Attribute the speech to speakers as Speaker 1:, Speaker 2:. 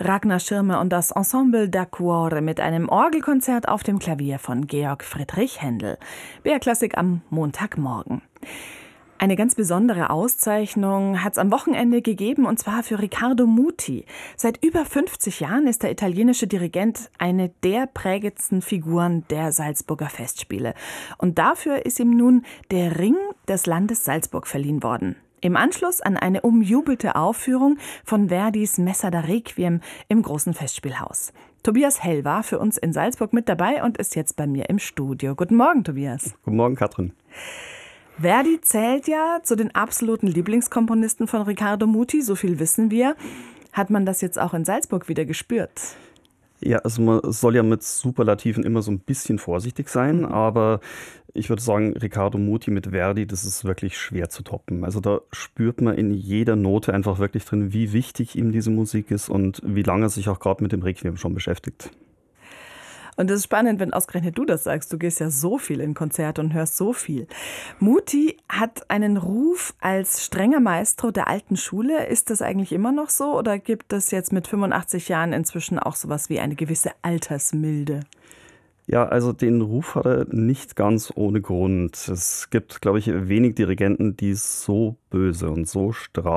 Speaker 1: Ragnar Schirmer und das Ensemble da Cuore mit einem Orgelkonzert auf dem Klavier von Georg Friedrich Händel. BR Klassik am Montagmorgen. Eine ganz besondere Auszeichnung hat es am Wochenende gegeben, und zwar für Riccardo Muti. Seit über 50 Jahren ist der italienische Dirigent eine der prägendsten Figuren der Salzburger Festspiele. Und dafür ist ihm nun der Ring des Landes Salzburg verliehen worden. Im Anschluss an eine umjubelte Aufführung von Verdis Messa da Requiem im großen Festspielhaus. Tobias Hell war für uns in Salzburg mit dabei und ist jetzt bei mir im Studio. Guten Morgen, Tobias.
Speaker 2: Guten Morgen, Katrin.
Speaker 1: Verdi zählt ja zu den absoluten Lieblingskomponisten von Riccardo Muti, so viel wissen wir. Hat man das jetzt auch in Salzburg wieder gespürt?
Speaker 2: Ja, also man soll ja mit Superlativen immer so ein bisschen vorsichtig sein, aber ich würde sagen, Riccardo Muti mit Verdi, das ist wirklich schwer zu toppen. Also da spürt man in jeder Note einfach wirklich drin, wie wichtig ihm diese Musik ist und wie lange er sich auch gerade mit dem Requiem schon beschäftigt.
Speaker 1: Und es ist spannend, wenn ausgerechnet du das sagst. Du gehst ja so viel in Konzerte und hörst so viel. Muti hat einen Ruf als strenger Maestro der alten Schule. Ist das eigentlich immer noch so oder gibt es jetzt mit 85 Jahren inzwischen auch sowas wie eine gewisse Altersmilde?
Speaker 2: Ja, also den Ruf hat er nicht ganz ohne Grund. Es gibt, glaube ich, wenig Dirigenten, die so böse und so